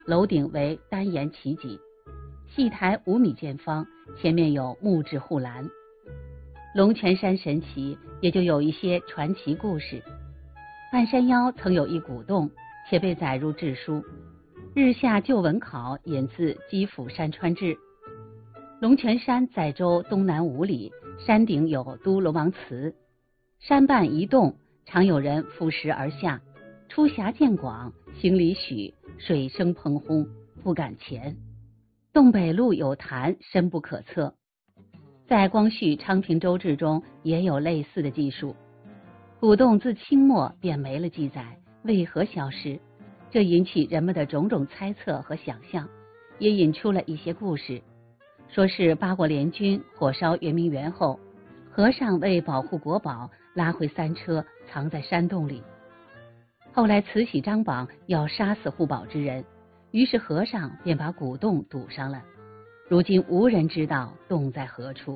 楼顶为单檐旗脊，戏台5米见方，前面有木质护栏。龙泉山神奇，也就有一些传奇故事。半山腰曾有一古洞，且被载入志书。日下旧文考引自《基辅山川志》。龙泉山在州东南5里，山顶有都龙王祠，山半一洞，常有人负石而下，出峡见广，行里许，水声砰轰，不敢前。洞北路有潭，深不可测。在光绪昌平州志中也有类似的记述。古洞自清末便没了记载，为何消失？这引起人们的种种猜测和想象，也引出了一些故事，说是八国联军火烧圆明园后，和尚为保护国宝，拉回3车藏在山洞里。后来慈禧张榜要杀死护宝之人，于是和尚便把古洞堵上了，如今无人知道洞在何处。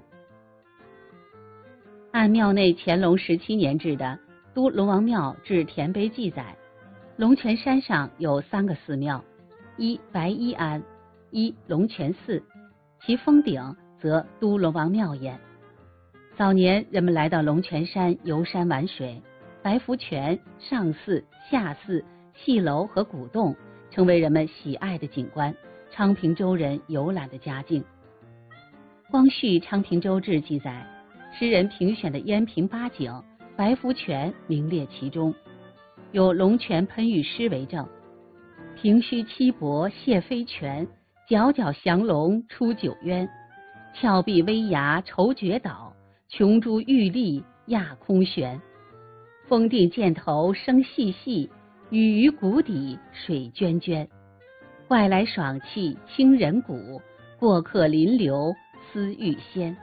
按庙内乾隆17年制的《都龙王庙志田碑》记载，龙泉山上有3个寺庙，一白衣庵，一龙泉寺，其峰顶则都龙王庙焉。早年人们来到龙泉山游山玩水，白福泉、上寺、下寺、戏楼和古洞成为人们喜爱的景观，昌平州人游览的佳境。光绪昌平州志记载，诗人评选的燕平8景，白福泉名列其中，有龙泉喷玉诗为证：平须七帛谢飞泉，皎皎降龙出九渊，峭壁危崖愁绝岛，琼珠玉立压空悬。峰定箭头声细细，雨于谷底水涓涓。外来爽气清人骨，过客临流思欲仙。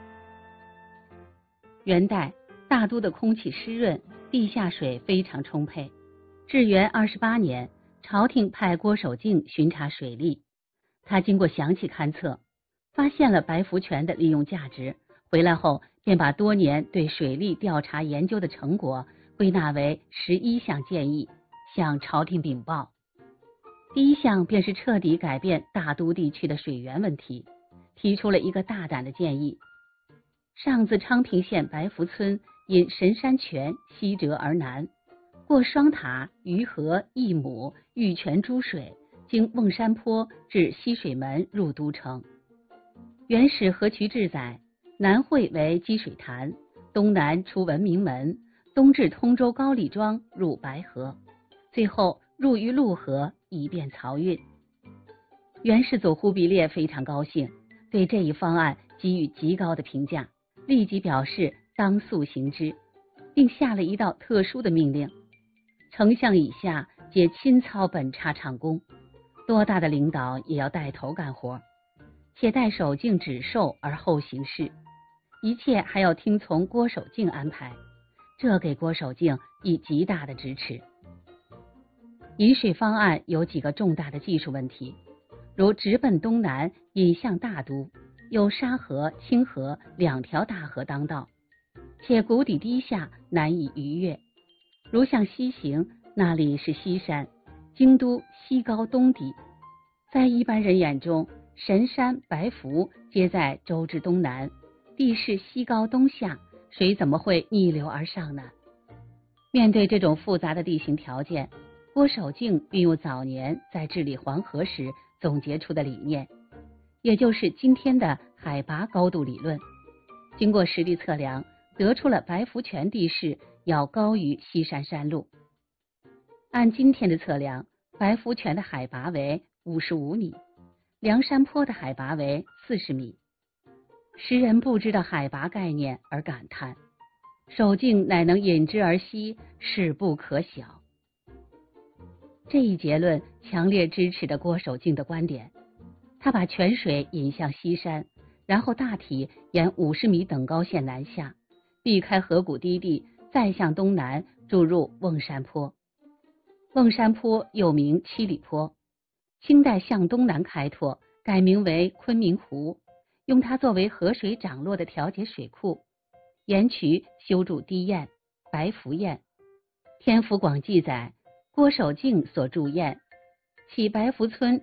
元代大都的空气湿润，地下水非常充沛。至元28年，朝廷派郭守敬巡查水利，他经过详细勘测，发现了白福泉的利用价值，回来后便把多年对水利调查研究的成果归纳为11项建议，向朝廷禀报。第一项便是彻底改变大都地区的水源问题，提出了一个大胆的建议：上自昌平县白福村，引神山泉西折而南，过双塔、鱼河、义母、玉泉诸水，经瓮山坡至西水门入都城。原始河渠志载，南汇为积水潭，东南出文明门，东至通州高丽庄入白河，最后入于陆河，以便漕运。元世祖忽必烈非常高兴，对这一方案给予极高的评价，立即表示当速行之，并下了一道特殊的命令：丞相以下皆亲操本差场工，多大的领导也要带头干活，且待守敬指授而后行事，一切还要听从郭守敬安排，这给郭守敬以极大的支持。引水方案有几个重大的技术问题，如直奔东南引向大都，有沙河、清河2条大河当道，且谷底低下，难以逾越。如向西行，那里是西山，京都西高东低，在一般人眼中，神山、白福皆在州之东南，地势西高东下，水怎么会逆流而上呢？面对这种复杂的地形条件，郭守敬运用早年在治理黄河时总结出的理念，也就是今天的海拔高度理论。经过实地测量，得出了白福泉地势要高于西山山路。按今天的测量，白福泉的海拔为55米，梁山坡的海拔为40米。时人不知道海拔概念而感叹，守敬乃能引之而西，势不可小。这一结论强烈支持着郭守敬的观点，他把泉水引向西山，然后大体沿50米等高线南下，避开河谷低地，再向东南注入瓮山坡。瓮山坡又名七里坡，清代向东南开拓，改名为昆明湖，用它作为河水涨落的调节水库。沿渠修筑堤堰、白福堰。天福广记载，郭守敬所筑堰，起白福村